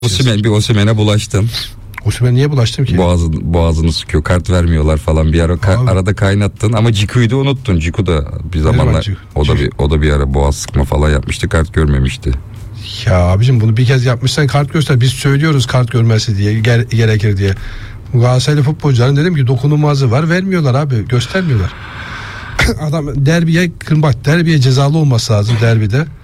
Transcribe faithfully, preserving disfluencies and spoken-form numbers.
Osimhen, bir Osimhen'e bulaştın. Osimhen'e niye bulaştım ki? Boğazın, boğazını sıkıyor, kart vermiyorlar falan, bir ara ka- arada kaynattın ama Ciku'yu da unuttun. Ciku da bir zamanlar o da bir o da bir ara boğaz sıkma falan yapmıştı, kart görmemişti. Ya abicim bunu bir kez yapmışsan kart göster. Biz söylüyoruz kart görmesi diye, ger- gerekir diye. Galatasaraylı futbolcuların dedim ki dokunulmazlığı var, vermiyorlar abi, göstermiyorlar. Adam derbiye, bak derbiye cezalı olması lazım derbide.